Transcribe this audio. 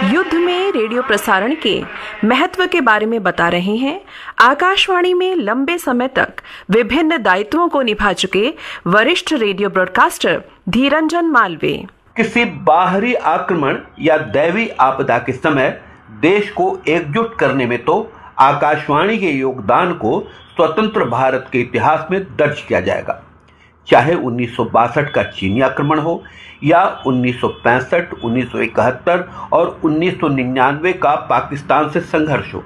युद्ध में रेडियो प्रसारण के महत्व के बारे में बता रहे हैं आकाशवाणी में लंबे समय तक विभिन्न दायित्वों को निभा चुके वरिष्ठ रेडियो ब्रॉडकास्टर धीरंजन मालवे। किसी बाहरी आक्रमण या दैवी आपदा के समय देश को एकजुट करने में तो आकाशवाणी के योगदान को स्वतंत्र भारत के इतिहास में दर्ज किया जाएगा। चाहे 1962 का चीनी आक्रमण हो या 1965, 1971 और 1999 का पाकिस्तान से संघर्ष हो,